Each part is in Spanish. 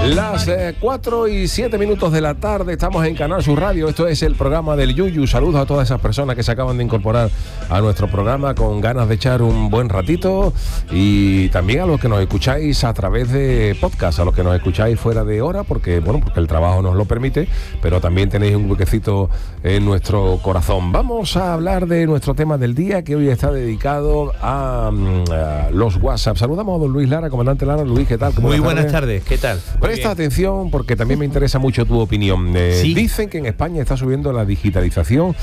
Las 4:07 de la tarde, estamos en Canal Sur Radio. Esto es el programa del Yuyu. Saludos a todas esas personas que se acaban de incorporar a nuestro programa con ganas de echar un buen ratito, y también a los que nos escucháis a través de podcast, a los que nos escucháis fuera de hora, porque el trabajo nos lo permite, pero también tenéis un huequecito en nuestro corazón. Vamos a hablar de nuestro tema del día, que hoy está dedicado a los WhatsApp. Saludamos a don Luis Lara, comandante Lara. Luis, ¿qué tal? Muy buenas tardes, ¿qué tal? Presta atención, porque también me interesa mucho tu opinión. ¿Sí? Dicen que en España está subiendo la digitalización.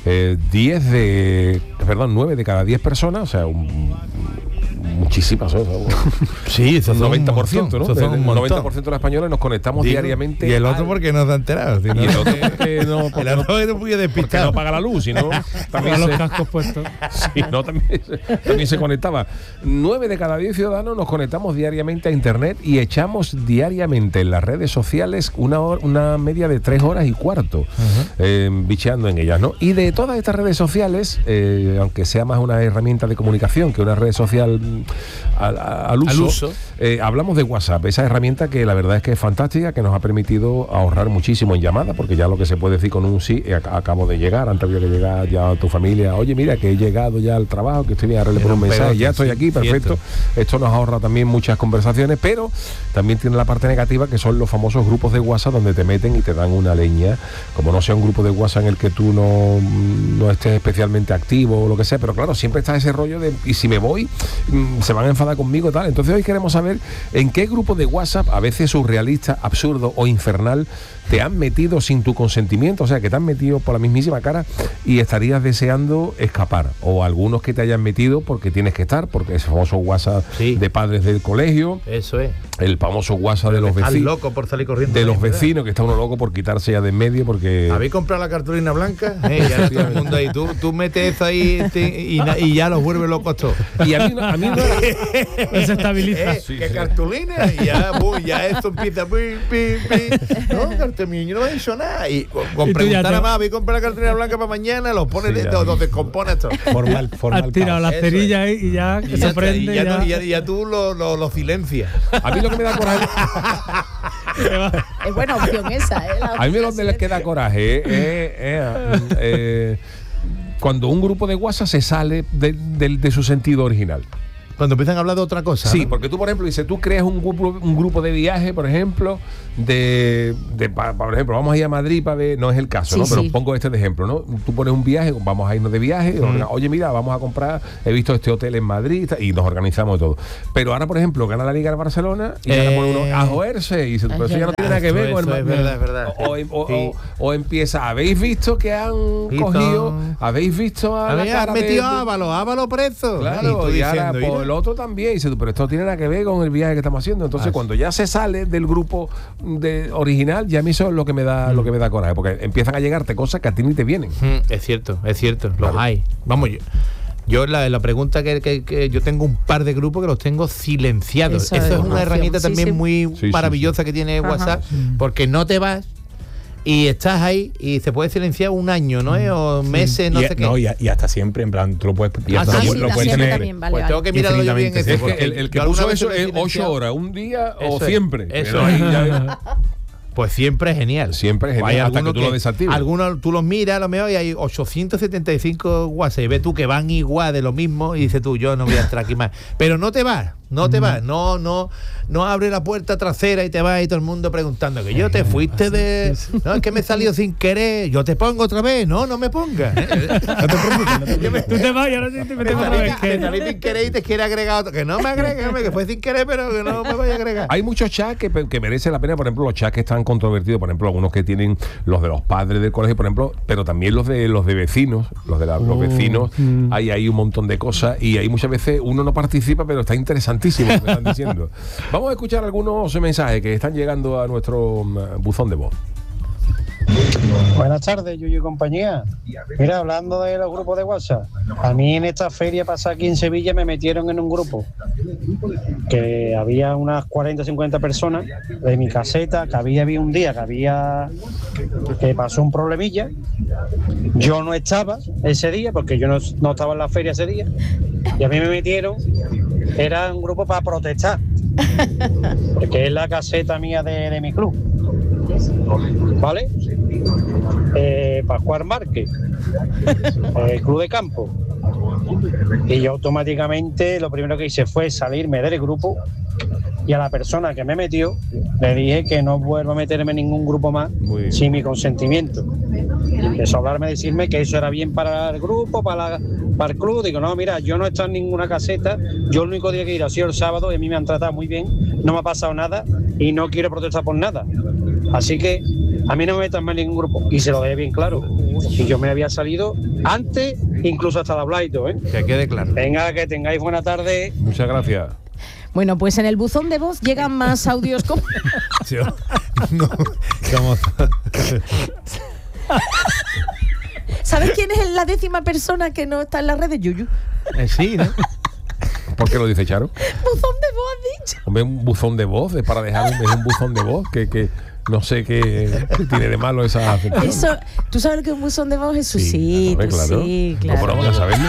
9 de cada 10 personas, o sea, muchísimas, sí, eso es 90%, ¿no? Eso es un 90% de los españoles nos conectamos diariamente. Y el otro porque no se ha enterado. Y el otro porque no, el otro es muy despistado. No paga la luz, sino también los cascos puestos. Sí, no, también se conectaba. 9 de cada 10 ciudadanos nos conectamos diariamente a internet y echamos diariamente en las redes sociales una media de 3 horas y cuarto bicheando en ellas, ¿no? Y de todas estas redes sociales, aunque sea más una herramienta de comunicación que una red social al uso. Hablamos de WhatsApp, esa herramienta que la verdad es que es fantástica, que nos ha permitido ahorrar muchísimo en llamadas, porque ya lo que se puede decir con un sí, acabo de llegar, antes había que llegar ya a tu familia, oye, mira que he llegado ya al trabajo, que estoy bien, arregle por un mensaje, ya estoy aquí, perfecto. Esto nos ahorra también muchas conversaciones, pero también tiene la parte negativa, que son los famosos grupos de WhatsApp donde te meten y te dan una leña, como no sea un grupo de WhatsApp en el que tú no estés especialmente activo o lo que sea, pero claro, siempre está ese rollo de, y si me voy, se van a enfadar conmigo y tal. Entonces hoy queremos saber en qué grupo de WhatsApp, a veces surrealista, absurdo o infernal, te han metido sin tu consentimiento, o sea, que te han metido por la mismísima cara y estarías deseando escapar, o algunos que te hayan metido porque tienes que estar, porque ese famoso WhatsApp de padres del colegio, eso es, el famoso WhatsApp de los vecinos, loco por salir corriendo de los vecinos, que está uno loco por quitarse ya de en medio, porque ¿habéis comprado la cartulina blanca? Ya todo el mundo ahí, tú metes eso ahí y ya los vuelve locos todos. Y a mí no se estabiliza. ¿Qué cartulina? Y ya esto empieza no, niño no me ha dicho nada. Y con preguntar a más, ¿habéis comprado la cartulina blanca para mañana? Los pone los descompone esto. Formal. Has tirado la cerilla ahí y ya se prende. Y ya tú lo silencias. A mí lo que me da coraje es buena opción esa, a mí lo que les queda coraje cuando un grupo de WhatsApp se sale de su sentido original. Cuando empiezan a hablar de otra cosa. Sí, ¿no? Porque tú, por ejemplo, dices, tú creas un grupo de viaje, por ejemplo, por ejemplo, vamos a ir a Madrid para ver, no es el caso, ¿no? Pero pongo este de ejemplo, ¿no? Tú pones un viaje, vamos a irnos de viaje, oye, mira, vamos a comprar, he visto este hotel en Madrid, y nos organizamos todo. Pero ahora, por ejemplo, gana la Liga de Barcelona y ahora pone uno a joderse y dice, pero eso ya no tiene nada que ver con el... Es verdad. O empieza, ¿habéis visto que han cogido? ¿Habéis visto a la cara metido a Ávalo preso? Claro, y ahora el otro también dice, pero esto no tiene nada que ver con el viaje que estamos haciendo. Entonces, cuando ya se sale del grupo original, ya a mí eso es lo que me da coraje, porque empiezan a llegarte cosas que a ti ni te vienen. Es cierto, los hay. Vamos, yo la pregunta que yo tengo un par de grupos que los tengo silenciados. Eso es una herramienta también muy maravillosa que tiene WhatsApp, porque no te vas y estás ahí y se puede silenciar un año, ¿no? O meses, sé qué. No, y hasta siempre, en plan, tú lo puedes tener. También, vale, pues tengo que mirarlo yo bien. Es que el que puso eso es 8 horas, un día o siempre. Eso es. Pues siempre es genial. Siempre es genial, hasta que tú lo desactives. Algunos tú los miras a lo mejor y hay 875 WhatsApp y ves tú que van igual de lo mismo y dices tú, yo no voy a entrar aquí más. Pero no te vas, no abre la puerta trasera y te vas y todo el mundo preguntando que yo te fuiste de... No, es que me he salido sin querer, yo te pongo otra vez, no me pongas. No te preocupes. Tú te vas y ahora te metes otra vez. Me salí sin querer y te quiere agregar otro. Que no me agregues, que fue sin querer, pero que no me vaya a agregar. Hay muchos chats que merecen la pena, por ejemplo, los chats que están controvertidos, por ejemplo, algunos que tienen los de los padres del colegio, por ejemplo, pero también los de vecinos, los vecinos, hay un montón de cosas y ahí muchas veces uno no participa, pero está interesantísimo lo que están diciendo. Vamos a escuchar algunos mensajes que están llegando a nuestro buzón de voz. Buenas tardes, Yuyu y compañía. Mira, hablando de los grupos de WhatsApp, a mí en esta feria pasada aquí en Sevilla me metieron en un grupo que había unas 40 o 50 personas de mi caseta, que había un día que pasó un problemilla. Yo no estaba ese día porque yo no estaba en la feria ese día y a mí me metieron, era un grupo para protestar que es la caseta mía de mi club, ¿vale? Pascual Márquez, el club de campo. Y yo automáticamente lo primero que hice fue salirme del grupo, y a la persona que me metió le dije que no vuelva a meterme en ningún grupo más sin mi consentimiento. Y empezó a hablarme, a decirme que eso era bien para el grupo, para el club. Digo, no, mira, yo no he estado en ninguna caseta, yo el único día que he ido ha sido el sábado y a mí me han tratado muy bien, no me ha pasado nada y no quiero protestar por nada. Así que a mí no me metan más en ningún grupo. Y se lo dejé bien claro. Y yo me había salido antes, incluso hasta de hablar y todo, ¿eh? Que quede claro. Venga, que tengáis buena tarde. Muchas gracias. Bueno, pues en el buzón de voz llegan más audios como... No, como... ¿Sabes quién es la 10ª persona que no está en las redes? Yuyu. Sí, ¿no? ¿Por qué lo dice Charo? Buzón de voz, has dicho. Hombre, un buzón de voz, es para dejar un buzón de voz que no sé qué tiene de malo esa acepción. Eso, ¿tú sabes lo que es un buzón de voz, Jesús? Sí, claro. Sí, claro. ¿Cómo no van a saberlo?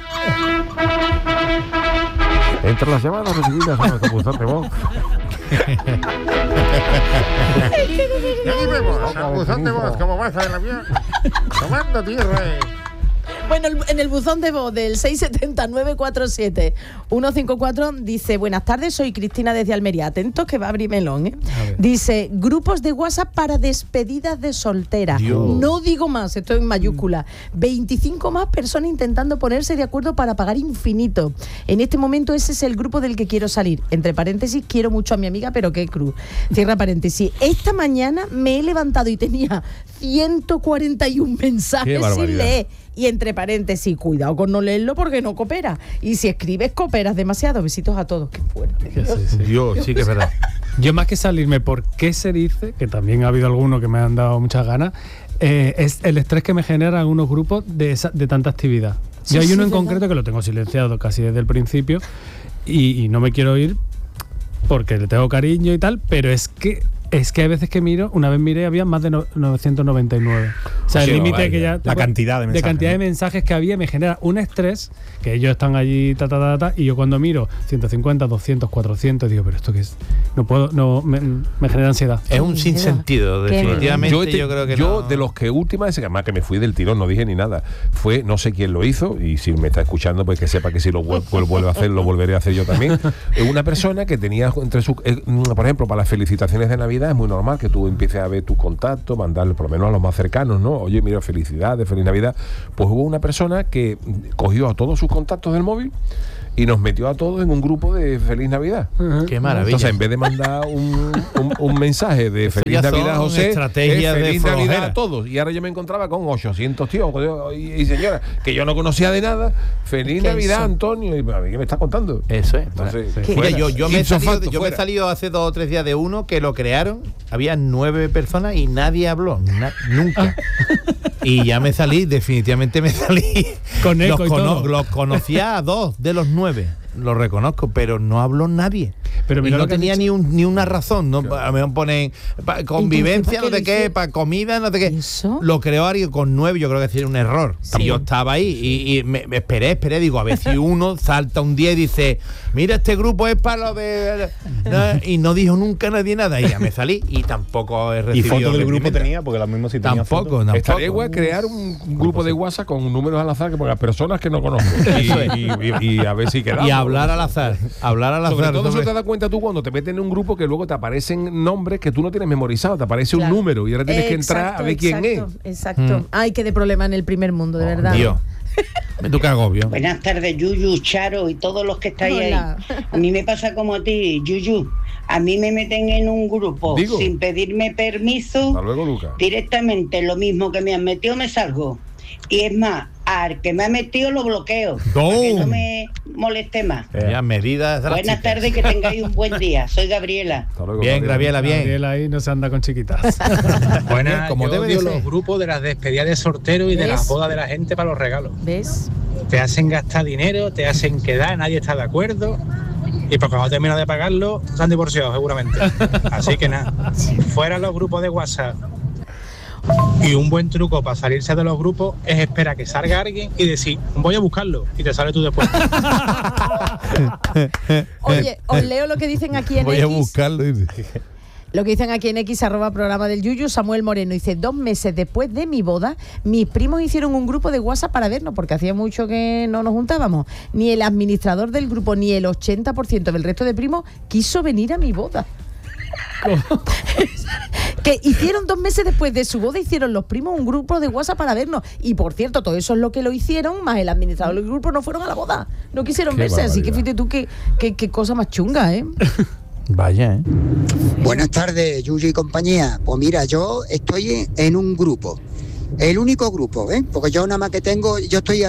Entre las llamadas recibidas a nuestro buzón de voz. Y aquí vemos al buzón de voz como baja del avión, tomando tierra. Bueno, en el buzón de voz del 670-947-154 dice: buenas tardes, soy Cristina desde Almería. Atentos que va a abrir melón, ¿eh? Dice: grupos de WhatsApp para despedidas de soltera. Dios. No digo más, esto en mayúscula. 25 más personas intentando ponerse de acuerdo para pagar infinito. En este momento ese es el grupo del que quiero salir. Entre paréntesis, quiero mucho a mi amiga, pero qué cruz. Cierra paréntesis. Esta mañana me he levantado y tenía 141 mensajes sin leer. Y entre paréntesis, cuidado con no leerlo porque no coopera. Y si escribes, cooperas demasiado. Besitos a todos. Qué fuerte. Dios, sí que es verdad. Yo más que salirme por qué se dice, que también ha habido algunos que me han dado muchas ganas, es el estrés que me generan algunos grupos de tanta actividad. Sí, Yo hay uno en ¿verdad? concreto que lo tengo silenciado casi desde el principio y no me quiero ir porque le tengo cariño y tal, pero es que hay veces que miro, una vez miré, había más de 999. O sea, el límite que ya... La cantidad de mensajes. De cantidad de mensajes que había me genera un estrés, que ellos están allí, y yo cuando miro 150, 200, 400, digo, pero esto qué es... No puedo, me genera ansiedad. Es un sinsentido, definitivamente. Yo creo que yo de los que última vez, además que me fui del tirón, no dije ni nada, fue, no sé quién lo hizo, y si me está escuchando, pues que sepa que si lo vuelve a hacer, lo volveré a hacer yo también. Una persona que tenía entre sus... por ejemplo, para las felicitaciones de Navidad es muy normal que tú empieces a ver tus contactos, mandarle por lo menos a los más cercanos, ¿no? Oye, mira, felicidades, feliz Navidad. Pues hubo una persona que cogió a todos sus contactos del móvil y nos metió a todos en un grupo de Feliz Navidad. Qué maravilla. Entonces, en vez de mandar un mensaje de Feliz Navidad, José, estrategia de Feliz Navidad flojera a todos. Y ahora yo me encontraba con 800 tíos y señoras que yo no conocía de nada. Feliz Navidad, eso? Antonio. Y a mí, ¿qué me estás contando? Eso es. Entonces, Mira, yo me he fuera. salido hace 2 o 3 días de uno que lo crearon. Había 9 personas y nadie habló. Nunca. Y ya me salí, definitivamente me salí. Con eco y todo. Los conocía a 2 de los 9. Lo reconozco, pero no habló nadie. Pero y mira no lo que has tenía dicho. ni una razón. ¿No? A mí me ponen convivencia, Entonces, ¿para no sé qué qué, para comida, no sé qué. ¿Eso? Lo creó alguien con 9, yo creo que es un error. Sí. Y yo estaba ahí y me esperé, digo, a ver si uno salta un día y dice, mira, este grupo es para lo de... Y no dijo nunca nadie nada. Y ya me salí y tampoco he Y recibido... fotos del grupo reprimenda. tenía, porque lo mismo si tenía Tampoco. Estaría igual crear un grupo de WhatsApp con números al azar que ponga personas que no conozco y a ver si quedamos. Y hablar al azar. Sobre todo eso sobre- te das cuenta tú cuando te metes en un grupo que luego te aparecen nombres que tú no tienes memorizados, te aparece Claro. un número y ahora tienes que entrar a ver quién es. Exacto. Ay, qué de problema en el primer mundo, de verdad. Dios. Me toca agobio. Buenas tardes, Yuyu, Charo y todos los que estáis Hola. ahí. A mí me pasa como a ti, Yuyu. A mí me meten en un grupo Digo. sin pedirme permiso. Hasta luego, Lucas. Directamente lo mismo que me han metido me salgo. Y es más, al que me ha metido lo bloqueo. Para que no me moleste más. Ya, medidas Buenas drásticas. tardes y que tengáis un buen día. Soy Gabriela. Hasta luego, Bien, Gabriela, bien. Gabriel ahí no se anda con chiquitas. Buenas, Como yo debe de odio ser. los grupos de las despedidas de sortero y de ¿Ves? las bodas de la gente para los regalos. ¿Ves? Te hacen gastar dinero, te hacen quedar, nadie está de acuerdo. Y pues cuando terminas de pagarlo, se han divorciado seguramente. Así que nada, fuera los grupos de WhatsApp. Y un buen truco para salirse de los grupos es esperar que salga alguien y decir, voy a buscarlo, y te sales tú después. Oye, os leo lo que dicen aquí en Voy X. a buscarlo. Lo que dicen aquí en X, @programa del Yuyu. Samuel Moreno dice: 2 meses después de mi boda, mis primos hicieron un grupo de WhatsApp para vernos, porque hacía mucho que no nos juntábamos. Ni el administrador del grupo, ni el 80% del resto de primos quiso venir a mi boda. Que hicieron 2 meses después de su boda, hicieron los primos un grupo de WhatsApp para vernos. Y por cierto, todo eso es lo que lo hicieron, más el administrador del grupo no fueron a la boda. No quisieron Qué verse, así que barbaridad. fíjate tú qué cosa más chunga, ¿eh? Vaya, ¿eh? Buenas tardes, Yuyu y compañía. Pues mira, yo estoy en un grupo. El único grupo, ¿eh? Porque yo nada más que tengo, yo estoy,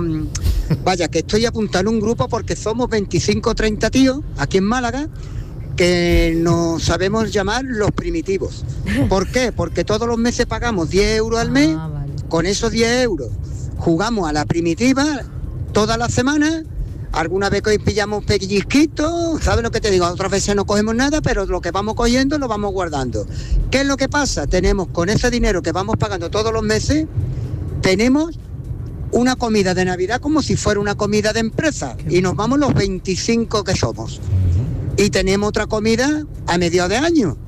que estoy apuntando un grupo porque somos 25 o 30 tíos aquí en Málaga que nos sabemos llamar los primitivos. ¿Por qué? Porque todos los meses pagamos 10 euros al mes. Vale. Con esos 10 euros jugamos a la primitiva toda la semana. Alguna vez que hoy pillamos pellizquitos, ¿sabes lo que te digo? Otras veces no cogemos nada, pero lo que vamos cogiendo lo vamos guardando. ¿Qué es lo que pasa? Tenemos con ese dinero que vamos pagando todos los meses, tenemos una comida de Navidad como si fuera una comida de empresa. Y nos vamos los 25 que somos. Y tenemos otra comida a mediados de año.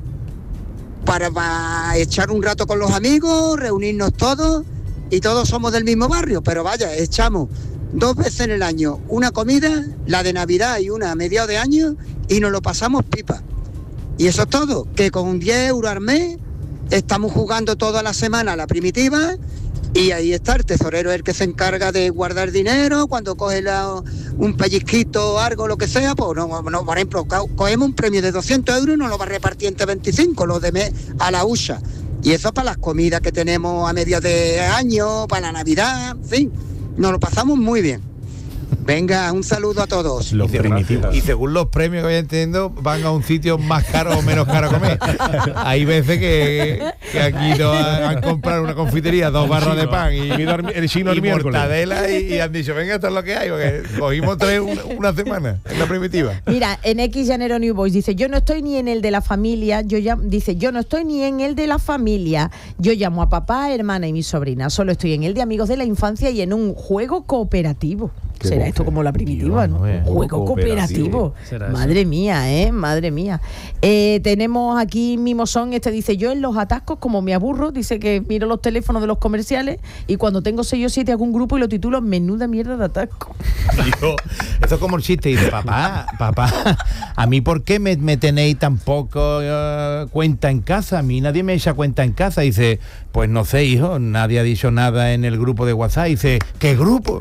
Para echar un rato con los amigos, reunirnos todos, y todos somos del mismo barrio, pero vaya, echamos 2 veces en el año una comida, la de Navidad y una a mediados de año, y nos lo pasamos pipa. Y eso es todo, que con 10 euros al mes estamos jugando toda la semana a la primitiva, y ahí está, el tesorero es el que se encarga de guardar dinero. Cuando coge un pellizquito o algo, lo que sea, pues no, por ejemplo, cogemos un premio de 200 euros y nos lo va a repartir entre 25, los de mes a la USA. Y eso para las comidas que tenemos a mediados de año, para la Navidad, en fin. Nos lo pasamos muy bien. Venga, un saludo a todos. Los primitivos. Y según los premios que voy entendiendo, van a un sitio más caro o menos caro a comer. Hay veces que aquí nos han comprado una confitería, 2 barras de pan y el chino el miércoles. mortadela y han dicho, venga, esto es lo que hay, porque cogimos 3 una semana en la primitiva. Mira, en X Llanero New Boys dice: yo no estoy ni en el de la familia, yo no estoy ni en el de la familia, yo llamo a papá, hermana y mi sobrina, solo estoy en el de amigos de la infancia y en un juego cooperativo. Qué Será bofe. esto como la primitiva, Dios, ¿no? no, Un juego cooperativo. Será Madre mía, madre mía. Tenemos aquí Mimosón, dice: yo en los atascos, como me aburro, dice que miro los teléfonos de los comerciales y cuando tengo 6 o 7 hago un grupo y lo titulo Menuda mierda de atasco. Digo, esto es como el chiste, y dice, papá, ¿a mí por qué me tenéis tan poco cuenta en casa? A mí nadie me echa cuenta en casa. Dice, pues no sé, hijo, nadie ha dicho nada en el grupo de WhatsApp. Dice, ¿qué grupo?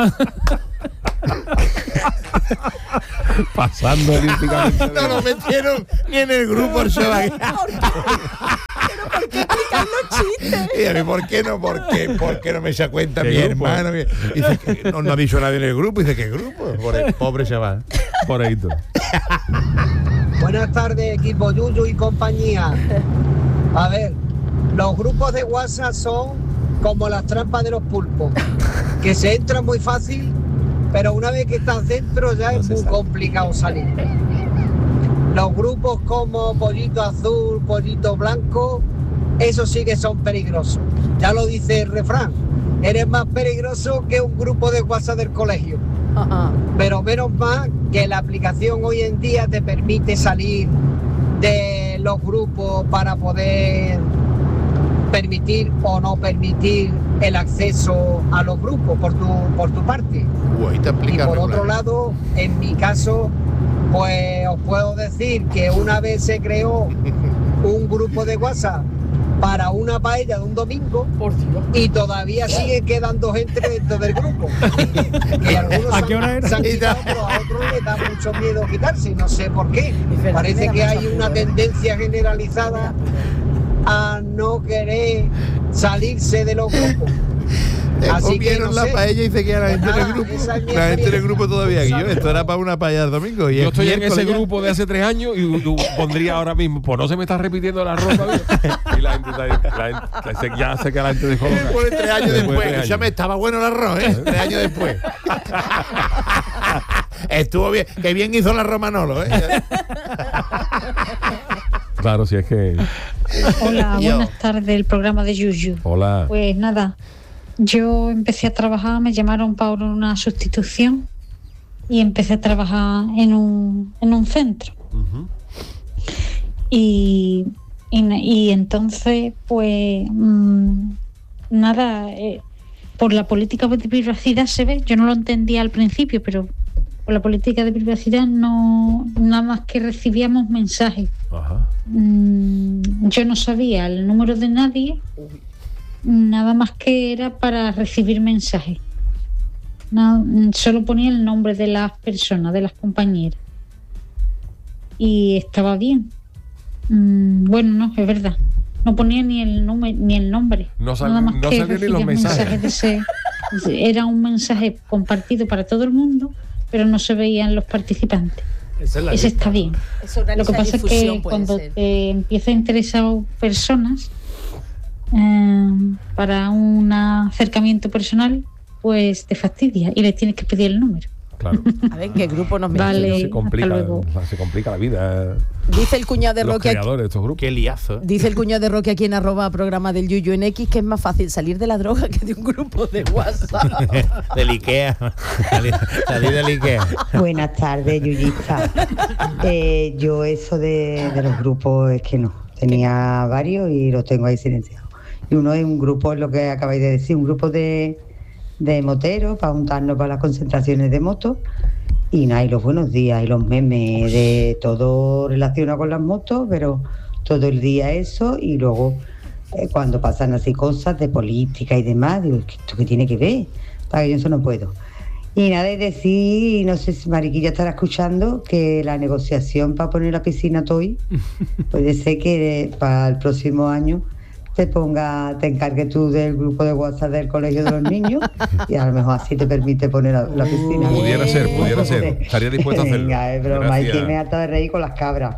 Pasando olímpicamente. No lo metieron ni en el grupo el show. ¿Pero por qué explicar los chistes? Y a mí, ¿por qué no? ¿Por qué no me echa cuenta ¿Qué mi grupo? hermano? Dice que no ha dicho nadie en el grupo. Dice, ¿qué grupo? Por el pobre chaval. Por ahí tú. Buenas tardes, equipo Yuyu y compañía. A ver, los grupos de WhatsApp son como las trampas de los pulpos, que se entran muy fácil, pero una vez que estás dentro ya es muy complicado salir. Los grupos como Pollito Azul, Pollito Blanco, esos sí que son peligrosos. Ya lo dice el refrán, eres más peligroso que un grupo de WhatsApp del colegio. Pero menos mal que la aplicación hoy en día te permite salir de los grupos para poder permitir o no permitir el acceso a los grupos por tu parte. Y por otro lado, en mi caso, pues os puedo decir que una vez se creó un grupo de WhatsApp para una paella de un domingo, y todavía sigue quedando gente dentro del grupo. Y algunos ¿A qué hora era? se han quitado, pero a otros les da mucho miedo quitarse, y no sé por qué. Parece que hay una tendencia generalizada a no querer salirse de los grupos. Así que no la sé. paella y se queda la gente Pues del nada, grupo. esa es mi La gente del experiencia. grupo todavía. Y yo, esto era para una paella el domingo. Y Yo es estoy en ese miércoles ya. grupo de hace 3 años y tú pondría ahora mismo, pues no se me está repitiendo la ropa. Y la gente está ahí, ya sé que la gente dejó loca. Por 3 años Después de después. 3 Ya me estaba bueno el arroz, 3 años después. Estuvo bien. Qué bien hizo la Romanolo, Claro, si es que... Hola, buenas tardes, el programa de Yuyu. Hola. Pues nada, yo empecé a trabajar, me llamaron para una sustitución y empecé a trabajar en un centro. Uh-huh. Y entonces, pues nada, por la política de privacidad se ve, yo no lo entendía al principio, pero por la política de privacidad no, nada más que recibíamos mensajes. Ajá. Yo no sabía el número de nadie, nada más que era para recibir mensajes. No, solo ponía el nombre de las personas, de las compañeras. Y estaba bien. Bueno, no, es verdad. No ponía ni el nombre. No salían ni los mensajes. Era un mensaje compartido para todo el mundo, pero no se veían los participantes. Ese está bien. Lo que pasa es que cuando te empieza a interesar personas para un acercamiento personal, pues te fastidia y le tienes que pedir el número. Claro. A ver, ¿qué grupo nos mete? Vale, se complica la vida. Dice el cuñado de Los Roque. creadores de estos grupos. Qué liazo. Dice el cuñado de Roque aquí en @programa del Yuyu en X que es más fácil salir de la droga que de un grupo de WhatsApp. Del Ikea. Salir del Ikea. Buenas tardes, Yuyista. Yo eso de los grupos es que no. Tenía varios y los tengo ahí silenciados. Y uno es un grupo, es lo que acabáis de decir, un grupo de moteros para juntarnos para las concentraciones de motos. Y nada, y los buenos días y los memes de todo relacionado con las motos, pero todo el día eso. Y luego cuando pasan así cosas de política y demás, digo, ¿esto qué tiene que ver? Para que yo eso no puedo. Y nada, es decir, no sé si Mariquilla estará escuchando, que la negociación para poner la piscina Toy puede ser que para el próximo año te encargues tú del grupo de WhatsApp del colegio de los niños y a lo mejor así te permite poner la piscina. Pudiera ser. Estaría dispuesto a hacerlo. Venga, es broma, y me harta de reír con las cabras.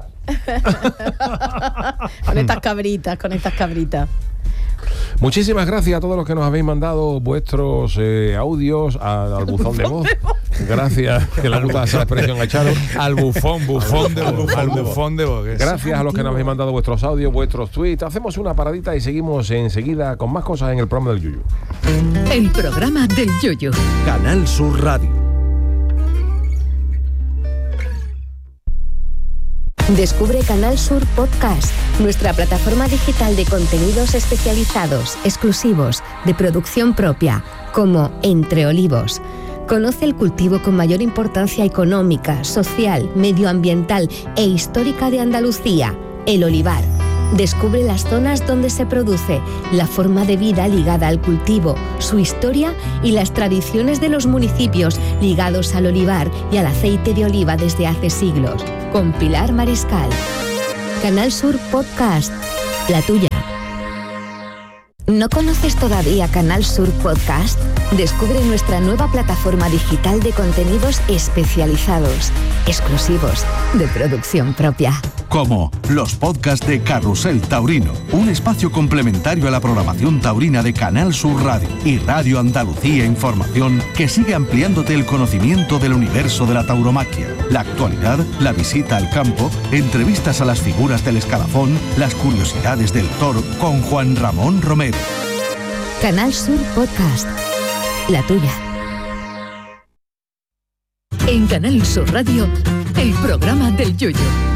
Con estas cabritas. Muchísimas gracias a todos los que nos habéis mandado vuestros audios al buzón de voz. Gracias, que le gusta esa expresión a Charo. Al bufón de voz. Gracias a los que nos habéis mandado vuestros audios, vuestros tweets. Hacemos una paradita y seguimos enseguida con más cosas en el programa del Yuyu. El programa del Yuyu. Canal Sur Radio. Descubre Canal Sur Podcast, nuestra plataforma digital de contenidos especializados, exclusivos, de producción propia, como Entre Olivos. Conoce el cultivo con mayor importancia económica, social, medioambiental e histórica de Andalucía, el olivar. Descubre las zonas donde se produce, la forma de vida ligada al cultivo, su historia y las tradiciones de los municipios ligados al olivar y al aceite de oliva desde hace siglos. Con Pilar Mariscal. Canal Sur Podcast, la tuya. ¿No conoces todavía Canal Sur Podcast? Descubre nuestra nueva plataforma digital de contenidos especializados, exclusivos, de producción propia. Como los podcasts de Carrusel Taurino, un espacio complementario a la programación taurina de Canal Sur Radio y Radio Andalucía Información, que sigue ampliándote el conocimiento del universo de la tauromaquia, la actualidad, la visita al campo, entrevistas a las figuras del escalafón, las curiosidades del toro con Juan Ramón Romero. Canal Sur Podcast, la tuya. En Canal Sur Radio, el programa del Yuyu.